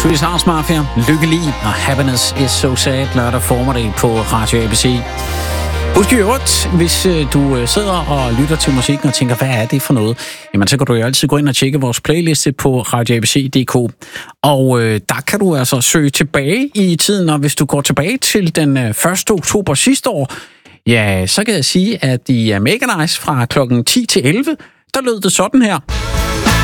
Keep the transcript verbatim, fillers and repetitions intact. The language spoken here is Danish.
Swedish House Mafia, Lykkelig og Happiness is so sad, lørdag formiddag på Radio A B C. Husk i øvrigt, hvis du sidder og lytter til musikken og tænker, hvad er det for noget? Jamen, så kan du jo altid gå ind og tjekke vores playliste på radio a b c punktum d k. Og øh, der kan du altså søge tilbage i tiden, og hvis du går tilbage til den første oktober sidste år, ja, så kan jeg sige, at i Mega Nice fra klokken ti til elleve, der lød det sådan her.